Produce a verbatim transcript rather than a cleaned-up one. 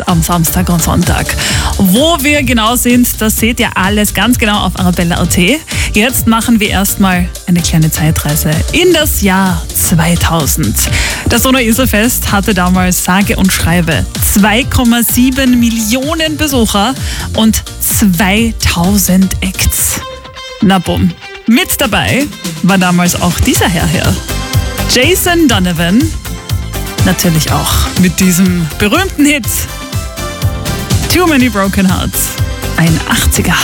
am Samstag und Sonntag. Wo wir genau sind, das seht ihr alles ganz genau auf arabella punkt at. Jetzt machen wir erstmal eine kleine Zeitreise in das Jahr zweitausend. Das Donaueselfest hatte damals sage und schreibe zwei Komma sieben Millionen Besucher und zweitausend Acts. Na bumm. Mit dabei war damals auch dieser Herr hier. Jason Donovan. Natürlich auch mit diesem berühmten Hit Too Many Broken Hearts. Ein achtziger.